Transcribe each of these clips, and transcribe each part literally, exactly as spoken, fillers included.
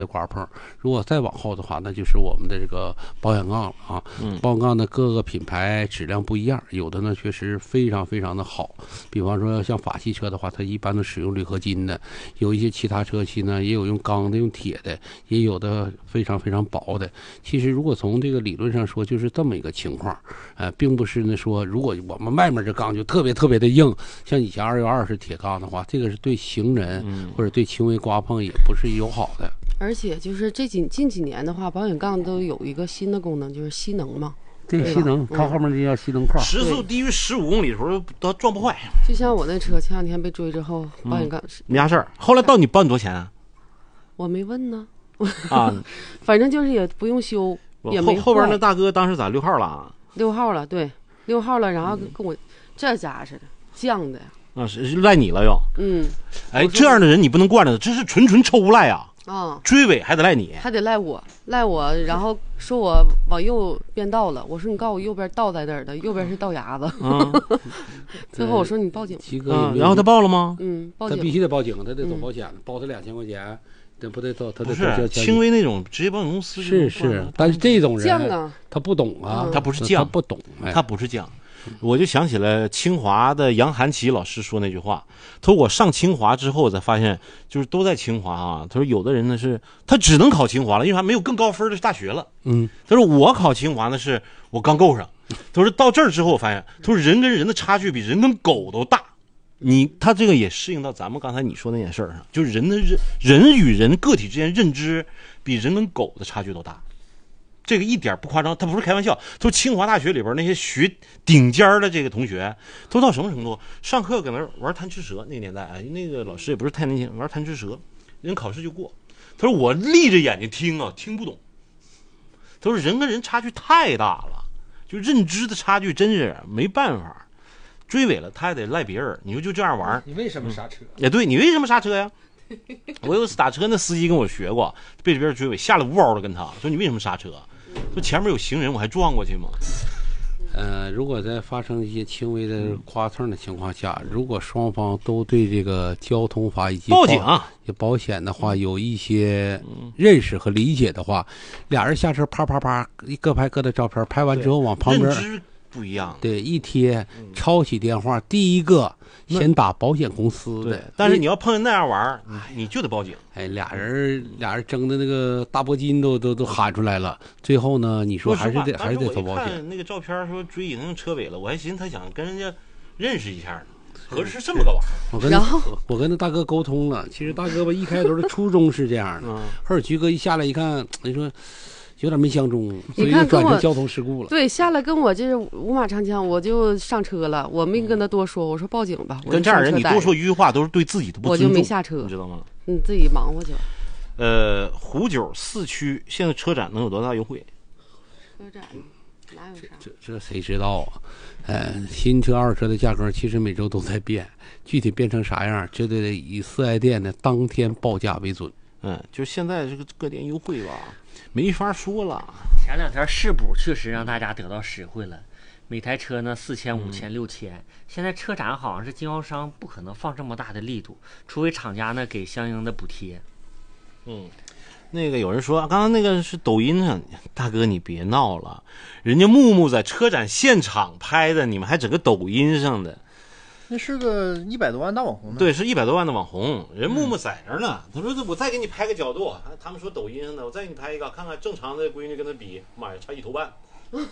的刮碰，如果再往后的话，那就是我们的这个保险杠了啊。 嗯， 保险杠的各个品牌质量不一样，有的呢确实非常非常的好。比方说像法系车的话，它一般都使用铝合金的，有一些其他车系呢也有用钢的、用铁的，也有的非常非常薄的。其实如果从这个理论上说，就是这么一个情况，呃，并不是呢说如果我们外面这钢就特别特别的硬，像以前二幺二是铁钢的话，这个是对行人或者对轻微刮碰也不是友好的。 而且就是这几近几年的话，保险杠都有一个新的功能，就是吸能嘛。 对，吸能，它后面这叫吸能块。 时速低于十五公里的时候都撞不坏。 就像我那车前两天被追之后，保险杠、 嗯、没啥事儿。后来到你报你多少钱啊？ 我没问呢。 啊， 反正就是也不用修，也没后后边那大哥当时咋六号了？ 六号了，对，六号了，然后跟我、嗯、这家似的犟的。 啊，是赖你了又。 嗯， 哎，这样的人你不能惯着他，这是纯纯抽赖啊！ 啊， 追尾还得赖你， 还得赖我，赖我，然后说我往右变道了。我说你告诉我右边道在哪儿的，右边是道牙子。嗯、最后我说你报警。 嗯，然后他报了吗？ 嗯，报警。 他必须得报警，他得走保险，包他两千块钱，这不得走，他得不是轻微那种职业保险公司是是，但是这种人犟啊， 他不懂啊， 他不是犟， 他不懂， 他不是犟。我就想起了清华的杨涵奇老师说那句话，他说我上清华之后才发现，就是都在清华啊。他说有的人呢是他只能考清华了，因为他没有更高分的大学了。 嗯， 他说我考清华呢是我刚够上。他说到这儿之后我发现，他说人跟人的差距比人跟狗都大。你他这个也适应到咱们刚才你说那件事上，就是人的人人与人个体之间认知比人跟狗的差距都大。这个一点不夸张，他不是开玩笑。他说清华大学里边那些学顶尖的这个同学，都到什么程度？上课搁那玩贪吃蛇，那个年代，哎，那个老师也不是太年轻，玩贪吃蛇，人考试就过。他说我立着眼睛听啊，听不懂。他说人跟人差距太大了，就认知的差距真是没办法。追尾了他还得赖别人，你说就这样玩， 你为什么刹车？ 也、嗯、对，你为什么刹车呀？我有次打车，那司机跟我学过，被别人追尾，吓了呜嗷的跟他说：“你为什么刹车？说前面有行人，我还撞过去吗？” 呃，如果在发生一些轻微的刮蹭的情况下，如果双方都对这个交通法以及报警、 保险的话有一些认识和理解的话，俩人下车啪啪啪各拍各的照片，拍完之后往旁边。 认知不一样， 对，一贴抄起电话，第一个先打保险公司的。 但是你要碰见那样玩儿，你就得报警。 哎，俩人俩人争的那个大脖筋都都都喊出来了。最后呢，你说还是得还是得投保险。 那个照片说追已经车尾了，我还寻思他想跟人家认识一下呢，合着是这么个玩意儿。 我跟我跟那大哥沟通了，其实大哥吧一开头的初衷是这样的，后来菊哥一下来一看，你说。有点没相中，所以就转成交通事故了。 对，下来跟我就是五马长枪，我就上车了，我没跟他多说，我说报警吧。 跟这样人你多说一句话都是对自己的不尊重， 我就没下车， 你知道吗？ 你自己忙活去。 呃，湖九四区现在车展能有多大优惠？ 车展哪有啥？ 这这谁知道啊？呃，新车、二手车的价格其实每周都在变，具体变成啥样，就得以四 S 店的当天报价为准。 嗯，就现在这个各店优惠吧，没法说了。 前两天试补确实让大家得到实惠了，每台车呢四千、五千、六千。现在车展好像是经销商不可能放这么大的力度，除非厂家呢给相应的补贴。 嗯，那个有人说刚刚那个是抖音上，大哥你别闹了，人家木木在车展现场拍的，你们还整个抖音上的。 那是个一百多万大网红呢。 对，是一百多万的网红，人木木在那儿呢。他说：“我再给你拍个角度。”他们说抖音上的，我再给你拍一个，看看正常的闺女跟他比，妈呀，差一头半。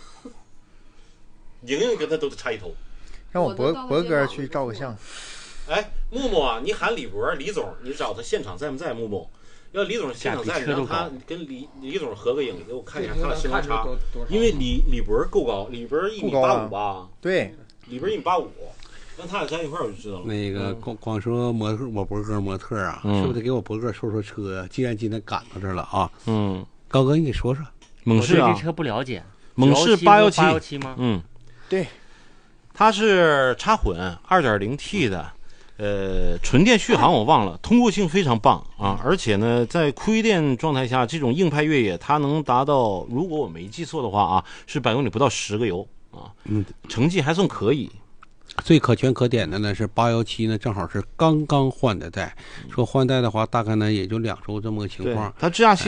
莹莹跟他都差一头。 让我博博哥去照个相。 哎，木木啊，你喊李博、李总，你找他现场在不在？木木，要李总现场在，让他跟李李总合个影，给我看一下他俩身高差。因为李李博够高，李博一米八五吧？ 对， 李博一米八五。跟他俩站一块儿我就知道了。 那个光光说模特，我博哥模特啊， 嗯、 是不是得给我博哥说说车？既然今天赶到这儿了啊， 嗯， 高哥你给说说。 猛士啊， 我对这车不了解。 猛士八幺七八幺七吗？ 嗯， 对， 它是插混 二点零 T 的，呃，纯电续航我忘了，通过性非常棒啊，而且呢，在亏电状态下，这种硬派越野它能达到，如果我没记错的话啊，是百公里不到十个油啊，嗯，成绩还算可以。 最可圈可点的呢是八幺七呢，正好是刚刚换的代，说换代的话大概呢也就两周这么个情况。 它智驾系